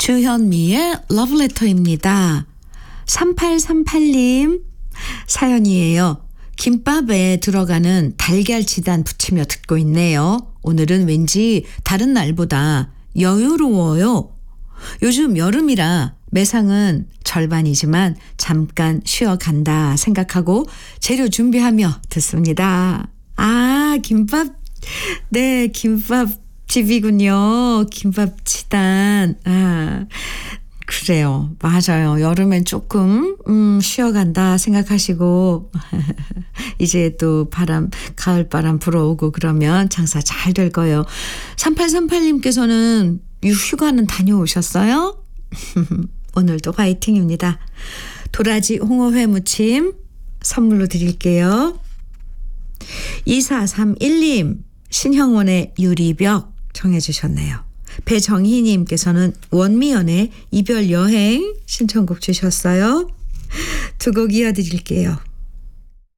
주현미의 러브레터입니다. 3838님 사연이에요. 김밥에 들어가는 달걀 지단 부치며 듣고 있네요. 오늘은 왠지 다른 날보다 여유로워요. 요즘 여름이라 매상은 절반이지만 잠깐 쉬어간다 생각하고 재료 준비하며 듣습니다. 아, 김밥. 네, 김밥집이군요. 김밥치단. 아, 그래요. 맞아요. 여름엔 조금 쉬어간다 생각하시고 이제 또 가을바람 불어오고 그러면 장사 잘 될 거예요. 3838님께서는 휴가는 다녀오셨어요? 오늘도 화이팅입니다. 도라지 홍어회 무침 선물로 드릴게요. 2431님 신형원의 유리벽 청해 주셨네요. 배정희님께서는 원미연의 이별여행 신청곡 주셨어요. 두 곡 이어드릴게요.